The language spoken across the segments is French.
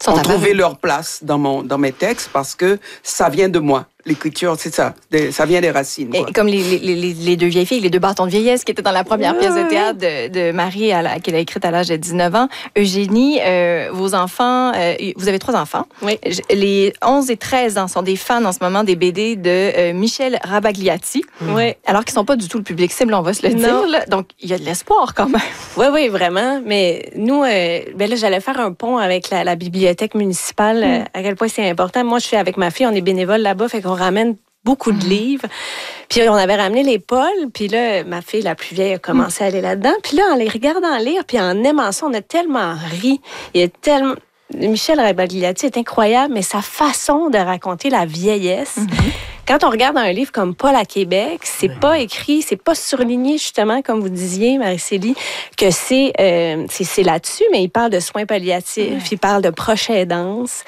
ont trouvé leur place dans mes textes parce que ça vient de moi. L'écriture, c'est ça. Ça vient des racines. Quoi. Et comme les deux vieilles filles, les deux bâtons de vieillesse qui étaient dans la première pièce de théâtre de Marie, qu'elle a écrite à l'âge de 19 ans. Eugénie, vos enfants, vous avez 3 enfants. Oui. Les 11 et 13 ans sont des fans en ce moment des BD de Michel Rabagliati. Oui. Alors qu'ils ne sont pas du tout le public cible, on va se le dire. Là. Donc, il y a de l'espoir quand même. Oui, vraiment. Mais nous, là, j'allais faire un pont avec la bibliothèque municipale. À quel point c'est important. Moi, je suis avec ma fille, on est bénévole là-bas, fait qu'on ramène beaucoup de livres. Puis on avait ramené les Paul, puis là, ma fille, la plus vieille, a commencé à aller là-dedans. Puis là, en les regardant lire, puis en aimant ça, on a tellement ri. Il y a tellement... Michel Rabagliati est incroyable, mais sa façon de raconter la vieillesse... Quand on regarde un livre comme Paul à Québec, c'est pas écrit, c'est pas surligné, justement, comme vous disiez, Marie-Célie, que c'est là-dessus, mais il parle de soins palliatifs, il parle de proche aidance,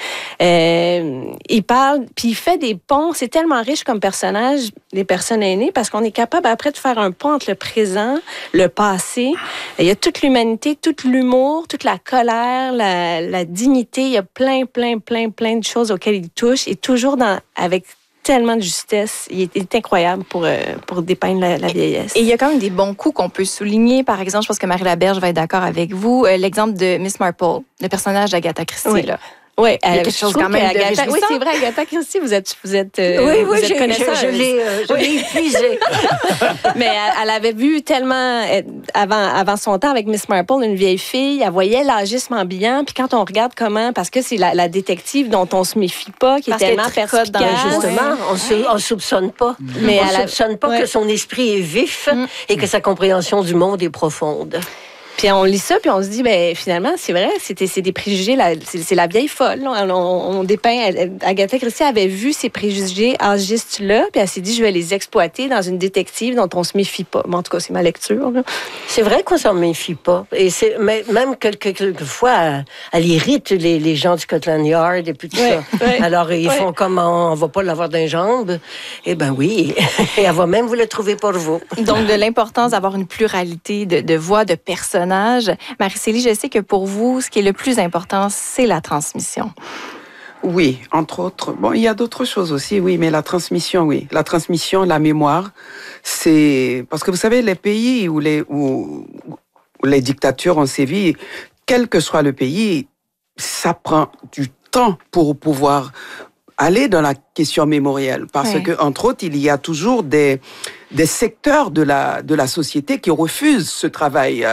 il parle, puis il fait des ponts. C'est tellement riche comme personnage, les personnes aînées, parce qu'on est capable après de faire un pont entre le présent, le passé. Il y a toute l'humanité, tout l'humour, toute la colère, la dignité. Il y a plein de choses auxquelles il touche, et toujours avec tellement de justesse. Il est incroyable pour dépeindre la vieillesse. Et il y a quand même des bons coups qu'on peut souligner. Par exemple, je pense que Marie Laberge va être d'accord avec vous. L'exemple de Miss Marple, le personnage d'Agatha Christie. Oui. Là. Oui, il y a quelque chose quand même Agatha, oui, c'est vrai, Agatha Christie, vous êtes connaisseuse. Je l'ai épuisée. Mais elle avait vu tellement, avant son temps, avec Miss Marple, une vieille fille, elle voyait l'âgisme ambiant, puis quand on regarde comment, parce que c'est la détective dont on se méfie pas, qui est tellement perspicace. Justement, on soupçonne pas. Mais on soupçonne pas que son esprit est vif et que sa compréhension du monde est profonde. Puis on lit ça, puis on se dit, ben finalement, c'est vrai, c'est des préjugés, c'est la vieille folle. On dépeint, Agatha Christie avait vu ces préjugés âgistes-là, puis elle s'est dit, je vais les exploiter dans une détective dont on se méfie pas. Mais en tout cas, c'est ma lecture. Là. C'est vrai qu'on s'en méfie pas. Et même quelquefois, elle irrite les gens du Scotland Yard et puis tout ça. Ouais. Alors, ils font comme on va pas l'avoir d'un jambe. Eh ben oui, et elle va même vous le trouver pour vous. Donc, de l'importance d'avoir une pluralité de voix, de personnages. Marie-Célie, je sais que pour vous, ce qui est le plus important, c'est la transmission. Oui, entre autres. Bon, il y a d'autres choses aussi, oui, mais la transmission, oui. La transmission, la mémoire, c'est... Parce que vous savez, les pays où les dictatures ont sévi, quel que soit le pays, ça prend du temps pour pouvoir aller dans la question mémorielle. Parce que, entre autres, il y a toujours des secteurs de la société qui refusent ce travail,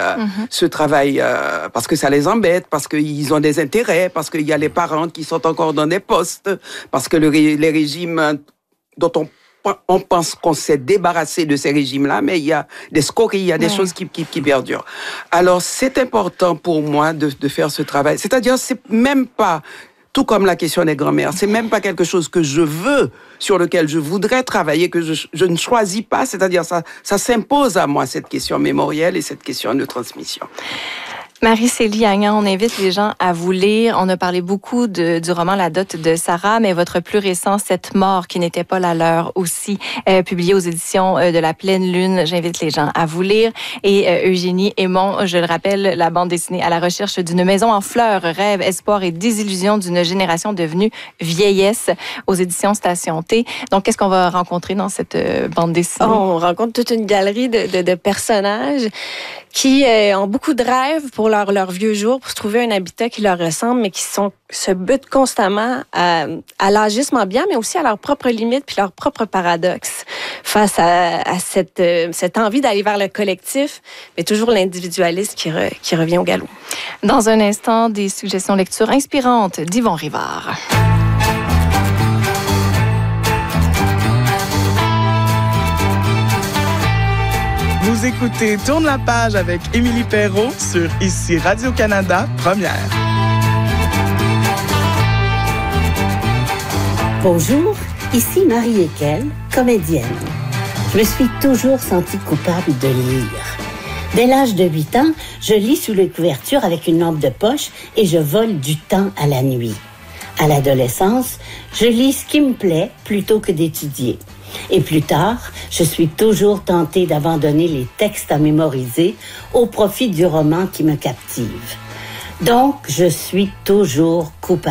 parce que ça les embête, parce qu'ils ont des intérêts, parce qu'il y a les parents qui sont encore dans des postes, parce que les régimes dont on pense qu'on s'est débarrassé de ces régimes-là, mais il y a des scories, il y a des choses qui perdurent. Alors, c'est important pour moi de faire ce travail. C'est-à-dire, c'est même pas... Tout comme la question des grands-mères, c'est même pas quelque chose que je veux, sur lequel je voudrais travailler, que je ne choisis pas. C'est-à-dire, ça s'impose à moi, cette question mémorielle et cette question de transmission. Marie-Célie Agnan, on invite les gens à vous lire. On a parlé beaucoup du roman La dot de Sarah, mais votre plus récent, Cette mort qui n'était pas la leur, aussi publié aux éditions de La Pleine Lune. J'invite les gens à vous lire. Et Eugénie Aymon, je le rappelle, la bande dessinée À la recherche d'une maison en fleurs, rêve, espoir et désillusion d'une génération devenue vieillesse aux éditions Station T. Donc, qu'est-ce qu'on va rencontrer dans cette bande dessinée? On rencontre toute une galerie de personnages qui ont beaucoup de rêves pour leur vieux jour, pour se trouver un habitat qui leur ressemble, mais qui se butent constamment à l'agisme ambiant, mais aussi à leurs propres limites puis leurs propres paradoxes face à cette envie d'aller vers le collectif, mais toujours l'individualisme qui revient au galop. Dans un instant, des suggestions lecture inspirantes d'Yvon Rivard. Vous écoutez Tourne la page avec Émilie Perrault sur Ici Radio-Canada, Première. Bonjour, ici Marie Ekel, comédienne. Je me suis toujours sentie coupable de lire. Dès l'âge de 8 ans, je lis sous les couvertures avec une lampe de poche et je vole du temps à la nuit. À l'adolescence, je lis ce qui me plaît plutôt que d'étudier. Et plus tard, je suis toujours tentée d'abandonner les textes à mémoriser au profit du roman qui me captive. Donc, je suis toujours coupable.